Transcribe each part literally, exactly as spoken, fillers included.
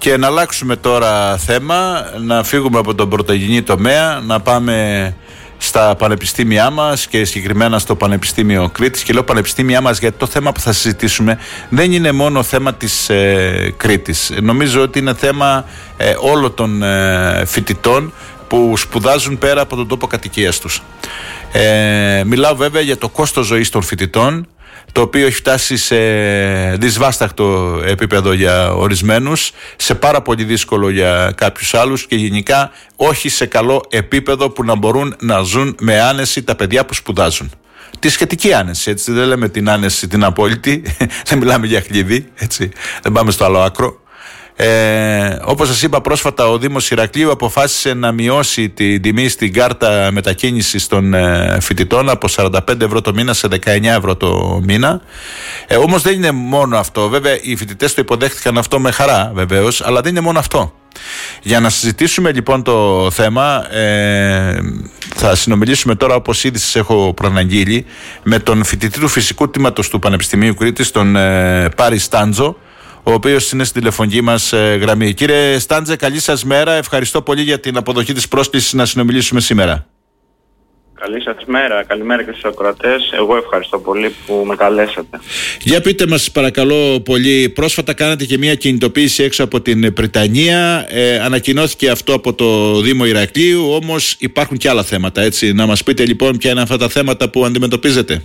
Και να αλλάξουμε τώρα θέμα, να φύγουμε από τον πρωτογενή τομέα, να πάμε στα πανεπιστήμια μας και συγκεκριμένα στο Πανεπιστήμιο Κρήτης. Και λέω πανεπιστήμια μας γιατί το θέμα που θα συζητήσουμε δεν είναι μόνο θέμα της ε, Κρήτης. Νομίζω ότι είναι θέμα ε, όλων των ε, φοιτητών που σπουδάζουν πέρα από τον τόπο κατοικίας τους. Ε, μιλάω βέβαια για το κόστος ζωής των φοιτητών, το οποίο έχει φτάσει σε δυσβάσταχτο επίπεδο για ορισμένους, σε πάρα πολύ δύσκολο για κάποιους άλλους και γενικά όχι σε καλό επίπεδο που να μπορούν να ζουν με άνεση τα παιδιά που σπουδάζουν. Τη σχετική άνεση, έτσι, δεν λέμε την άνεση την απόλυτη, δεν μιλάμε για χλίδι, έτσι, δεν πάμε στο άλλο άκρο. Ε, όπως σας είπα πρόσφατα, ο Δήμος Ηρακλείου αποφάσισε να μειώσει την τιμή στην κάρτα μετακίνησης των ε, φοιτητών από σαράντα πέντε ευρώ το μήνα σε δεκαεννιά ευρώ το μήνα. Ε, όμως δεν είναι μόνο αυτό, βέβαια οι φοιτητές το υποδέχτηκαν αυτό με χαρά βεβαίως, αλλά δεν είναι μόνο αυτό. Για να συζητήσουμε λοιπόν το θέμα, ε, θα συνομιλήσουμε τώρα, όπως ήδη σας έχω προαναγγείλει, με τον φοιτητή του φυσικού τμήματος του Πανεπιστημίου Κρήτης, τον ε, Πάρη Στάντζο, ο οποίος είναι στην τηλεφωνική μας ε, γραμμή. Κύριε Στάντζε, καλή σας μέρα. Ευχαριστώ πολύ για την αποδοχή της πρόσκλησης να συνομιλήσουμε σήμερα. Καλή σας μέρα. Καλημέρα και στους ακροατές. Εγώ ευχαριστώ πολύ που με καλέσατε. Για πείτε μας παρακαλώ πολύ, πρόσφατα κάνατε και μια κινητοποίηση έξω από την Πριτανία. Ε, ανακοινώθηκε αυτό από το Δήμο Ηρακλείου, όμως υπάρχουν και άλλα θέματα, έτσι. Να μας πείτε λοιπόν ποια είναι αυτά τα θέματα που αντιμετωπίζετε.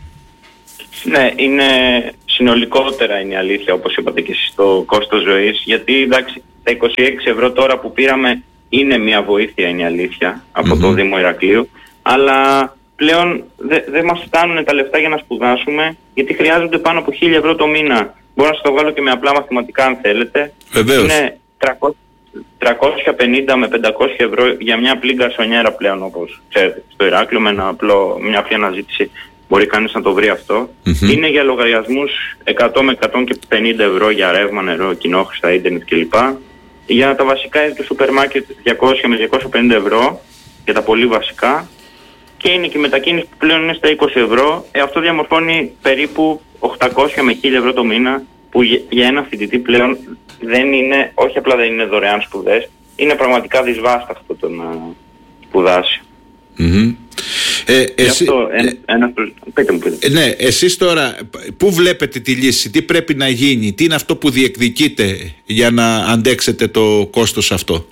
Ναι, είναι συνολικότερα είναι η αλήθεια, όπως είπατε και εσείς, το κόστος ζωής. Γιατί εντάξει, τα είκοσι έξι ευρώ τώρα που πήραμε είναι μια βοήθεια, είναι η αλήθεια, από mm-hmm. το Δήμο Ηρακλείου. Αλλά πλέον δεν δε μας φτάνουν τα λεφτά για να σπουδάσουμε, γιατί χρειάζονται πάνω από χίλια ευρώ το μήνα. Μπορώ να σας το βγάλω και με απλά μαθηματικά αν θέλετε. Βεβαίως. Είναι τριακόσια πενήντα με πεντακόσια ευρώ για μια απλή γκαρσονιέρα πλέον, όπως ξέρετε, στο Ηράκλειο, με ένα απλό, μια απλή αναζήτηση. Μπορεί κανείς να το βρει αυτό. Mm-hmm. Είναι για λογαριασμούς εκατό με εκατόν πενήντα ευρώ για ρεύμα, νερό, κοινόχρηστα, ίντερνετ κλπ. Για τα βασικά είδη του σούπερ μάρκετ διακόσια με διακόσια πενήντα ευρώ για τα πολύ βασικά. Και είναι και η μετακίνηση που πλέον είναι στα είκοσι ευρώ. Ε, αυτό διαμορφώνει περίπου οκτακόσια με χίλια ευρώ το μήνα, που για ένα φοιτητή πλέον δεν είναι, όχι απλά δεν είναι δωρεάν σπουδές, είναι πραγματικά δυσβάσταχτο το να σπουδάσει. Mm-hmm. Ε, εσύ, αυτό, ένα, ένα, πείτε μου, πείτε. Ναι, εσείς τώρα πού βλέπετε τη λύση, τι πρέπει να γίνει, τι είναι αυτό που διεκδικείτε για να αντέξετε το κόστος αυτό?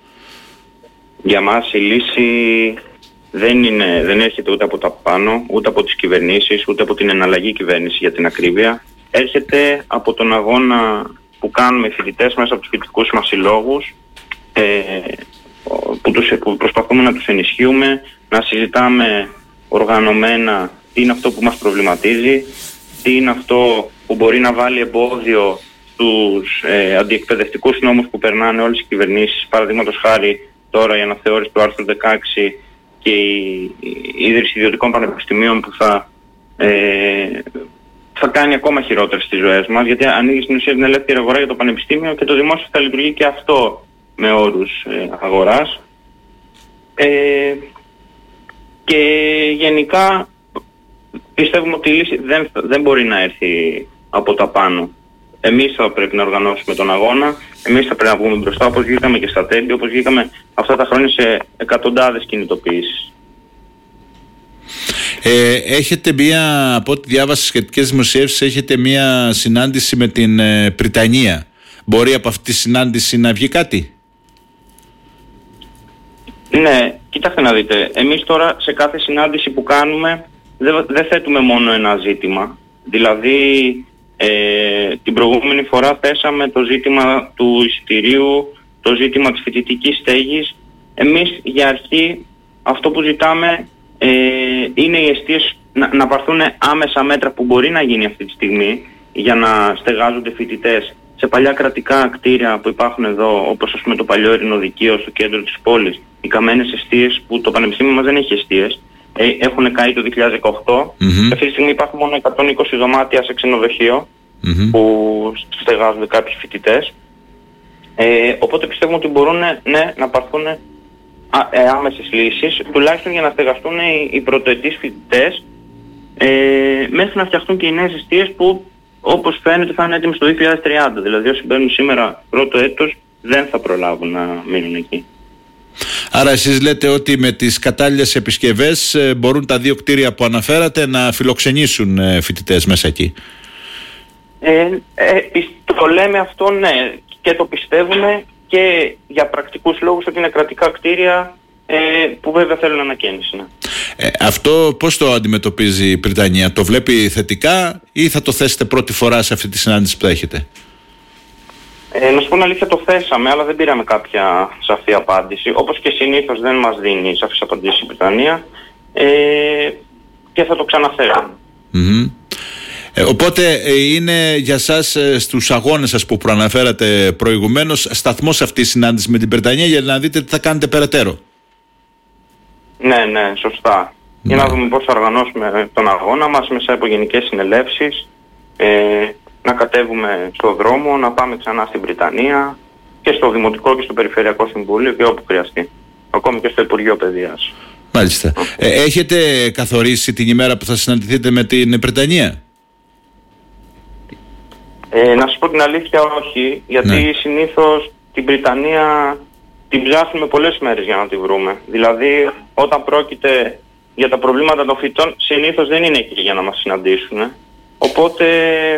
Για μας η λύση δεν, είναι, δεν έρχεται ούτε από τα πάνω, ούτε από τις κυβερνήσεις, ούτε από την εναλλαγή κυβέρνηση για την ακρίβεια. Έρχεται από τον αγώνα που κάνουμε οι φοιτητές μέσα από τους φοιτητικούς μας συλλόγους, ε, που, τους, που προσπαθούμε να τους ενισχύουμε, να συζητάμε οργανωμένα τι είναι αυτό που μας προβληματίζει, τι είναι αυτό που μπορεί να βάλει εμπόδιο στους ε, αντιεκπαιδευτικούς νόμους που περνάνε όλες οι κυβερνήσεις. Παραδείγματος χάρη τώρα η αναθεώρηση του άρθρου δεκαέξι και η, η ίδρυση ιδιωτικών πανεπιστημίων που θα, ε, θα κάνει ακόμα χειρότερες τις ζωές μας, γιατί ανοίγει στην ουσία την ελεύθερη αγορά για το πανεπιστήμιο και το δημόσιο θα λειτουργεί και αυτό με όρους ε, αγοράς. Ε, και γενικά πιστεύουμε ότι η λύση δεν, δεν μπορεί να έρθει από τα πάνω. Εμείς θα πρέπει να οργανώσουμε τον αγώνα, εμείς θα πρέπει να βγούμε μπροστά, όπως βγήκαμε και στα τέλη, όπως βγήκαμε αυτά τα χρόνια σε εκατοντάδες κινητοποιήσεις. Ε, έχετε μία, από ό,τι διάβασα σχετικές δημοσιεύσεις, έχετε μία συνάντηση με την ε, Πριτανία. Μπορεί από αυτή τη συνάντηση να βγει κάτι? Ναι, κοιτάξτε να δείτε. Εμείς τώρα σε κάθε συνάντηση που κάνουμε δεν, δεν θέτουμε μόνο ένα ζήτημα. Δηλαδή ε, την προηγούμενη φορά θέσαμε το ζήτημα του εισιτηρίου, το ζήτημα της φοιτητικής στέγης. Εμείς για αρχή αυτό που ζητάμε ε, είναι οι εστίες να, να πάρθουν άμεσα μέτρα που μπορεί να γίνει αυτή τη στιγμή για να στεγάζονται φοιτητές σε παλιά κρατικά κτίρια που υπάρχουν εδώ, όπως ας πούμε το παλιό ειρηνοδικείο στο κέντρο της πόλης, οι καμένες εστίες που το Πανεπιστήμιο μας δεν έχει εστίες, ε, έχουν καεί το δύο χιλιάδες δεκαοκτώ. Mm-hmm. Αυτή τη στιγμή υπάρχουν μόνο εκατόν είκοσι δωμάτια σε ξενοδοχείο mm-hmm. που στεγάζονται κάποιοι φοιτητές. Ε, οπότε πιστεύουμε ότι μπορούν ναι, να πάρθουν ε, άμεσες λύσεις, τουλάχιστον για να στεγαστούν οι, οι πρωτοετής φοιτητές, ε, μέχρι να φτιαχτούν και οι νέες εστίες που όπως φαίνεται θα είναι έτοιμοι στο δύο χιλιάδες τριάντα. Δηλαδή όσοι μπαίνουν σήμερα πρώτο έτος δεν θα προλάβουν να μείνουν εκεί. Άρα εσείς λέτε ότι με τις κατάλληλες επισκευές μπορούν τα δύο κτίρια που αναφέρατε να φιλοξενήσουν φοιτητές μέσα εκεί. Ε, ε, το λέμε αυτό, ναι, και το πιστεύουμε και για πρακτικούς λόγους ότι είναι κρατικά κτίρια ε, που βέβαια θέλουν ανακαίνιση. Ναι. Ε, αυτό πώς το αντιμετωπίζει η Βρυτανία, το βλέπει θετικά ή θα το θέσετε πρώτη φορά σε αυτή τη συνάντηση που θα έχετε? Ε, να σου πω την αλήθεια, το θέσαμε, αλλά δεν πήραμε κάποια σαφή απάντηση. Όπως και συνήθως δεν μας δίνει σαφής απαντήσεις η Βρυτανία ε, και θα το ξαναφέρουμε. Mm-hmm. Ε, οπότε ε, είναι για σας ε, στους αγώνες σας που προαναφέρατε προηγουμένως σταθμός αυτή η συνάντηση με την Βρυτανία για να δείτε τι θα κάνετε περαιτέρω. Ναι, ναι, σωστά. Ναι. Για να δούμε πώς θα οργανώσουμε τον αγώνα μας μέσα από γενικές συνελεύσεις, ε, να κατέβουμε στο δρόμο, να πάμε ξανά στην Βρυτανία και στο Δημοτικό και στο Περιφερειακό Συμβούλιο και όπου χρειαστεί. Ακόμη και στο Υπουργείο Παιδείας. Μάλιστα. Ε, έχετε καθορίσει την ημέρα που θα συναντηθείτε με την Βρυτανία? Ε, να σας πω την αλήθεια, όχι, γιατί ναι. συνήθως την Βρυτανία την ψάχνουμε πολλές μέρες για να τη βρούμε. Δηλαδή, όταν πρόκειται για τα προβλήματα των φοιτών, συνήθως δεν είναι εκεί για να μας συναντήσουν. Οπότε,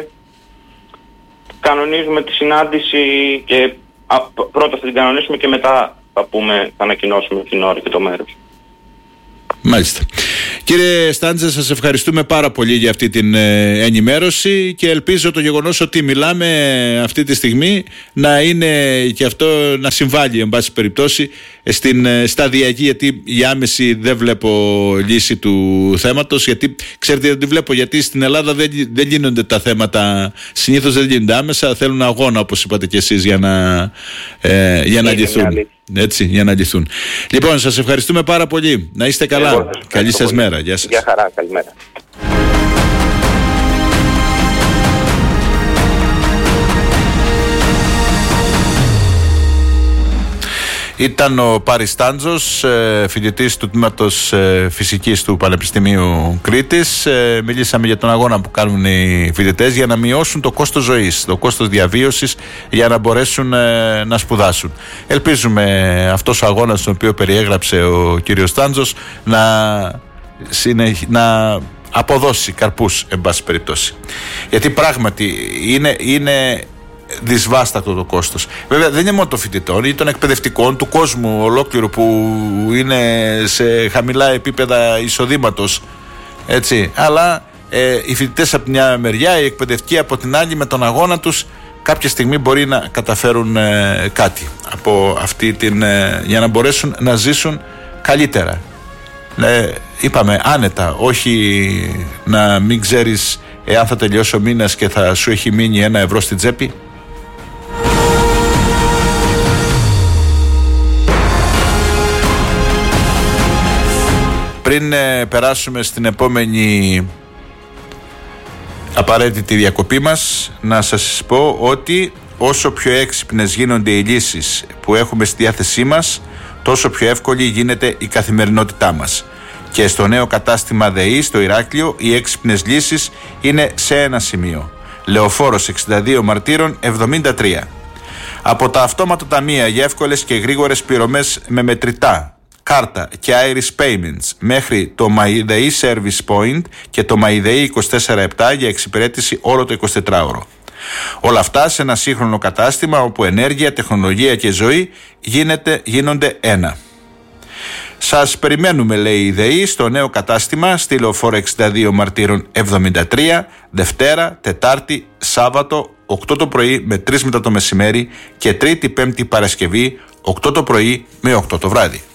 κανονίζουμε τη συνάντηση και α, πρώτα θα την κανονίσουμε και μετά θα, πούμε, θα ανακοινώσουμε την ώρα και το μέρος. Μάλιστα. Κύριε Στάντζα, σας ευχαριστούμε πάρα πολύ για αυτή την ε, ενημέρωση και ελπίζω το γεγονός ότι μιλάμε αυτή τη στιγμή να είναι και αυτό να συμβάλλει εν πάση περιπτώσει στην ε, σταδιακή, γιατί η άμεση δεν βλέπω λύση του θέματος, γιατί ξέρετε δεν τη βλέπω, γιατί στην Ελλάδα δεν, δεν γίνονται τα θέματα, συνήθως δεν γίνονται άμεσα, θέλουν αγώνα όπως είπατε και εσείς για να, ε, για να λυθούν. Έτσι, για να λυθούν. Λοιπόν, σας ευχαριστούμε πάρα πολύ. Να είστε καλά. Εγώ, καλή σας πολύ. Μέρα. Γεια σας. Γεια χαρά, καλημέρα. Ήταν ο Πάρης Στάντζος, φοιτητής του τμήματος φυσικής του Πανεπιστημίου Κρήτης. Μιλήσαμε για τον αγώνα που κάνουν οι φοιτητές για να μειώσουν το κόστος ζωής, το κόστος διαβίωσης, για να μπορέσουν να σπουδάσουν. Ελπίζουμε αυτός ο αγώνας τον οποίο περιέγραψε ο κύριος Στάντζος να, συνεχ... να αποδώσει καρπούς εν πάση περιπτώσει. Γιατί πράγματι είναι... είναι δυσβάστατο το κόστος. Βέβαια δεν είναι μόνο των φοιτητών ή των εκπαιδευτικών, του κόσμου ολόκληρου που είναι σε χαμηλά επίπεδα εισοδήματος, έτσι, αλλά ε, οι φοιτητές από την μια μεριά, οι εκπαιδευτικοί από την άλλη, με τον αγώνα τους κάποια στιγμή μπορεί να καταφέρουν ε, κάτι από αυτή την, ε, για να μπορέσουν να ζήσουν καλύτερα. Ε, είπαμε άνετα, όχι να μην ξέρεις εάν θα τελειώσει ο μήνας και θα σου έχει μείνει ένα ευρώ στην τσέπη. Πριν ε, περάσουμε στην επόμενη απαραίτητη διακοπή μας, να σας πω ότι όσο πιο έξυπνες γίνονται οι λύσεις που έχουμε στη διάθεσή μας, τόσο πιο εύκολη γίνεται η καθημερινότητά μας. Και στο νέο κατάστημα ΔΕΗ στο Ηράκλειο οι έξυπνες λύσεις είναι σε ένα σημείο. Λεωφόρος εξήντα δύο Μαρτύρων εβδομήντα τρία. Από τα αυτόματα ταμεία για εύκολες και γρήγορες πληρωμές με μετρητά, κάρτα και Irish Payments μέχρι το MyDEI Service Point και το MyDEI είκοσι τέσσερα επτά για εξυπηρέτηση όλο το εικοσιτετράωρο. Όλα αυτά σε ένα σύγχρονο κατάστημα όπου ενέργεια, τεχνολογία και ζωή γίνεται, γίνονται ένα. Σας περιμένουμε, λέει η ΔΕΗ, στο νέο κατάστημα στη Λεωφόρο εξήντα δύο Μαρτύρων εβδομήντα τρία, Δευτέρα, Τετάρτη, Σάββατο οκτώ το πρωί με τρεις μετά το μεσημέρι και Τρίτη, Πέμπτη, Παρασκευή οκτώ το πρωί με οκτώ το βράδυ.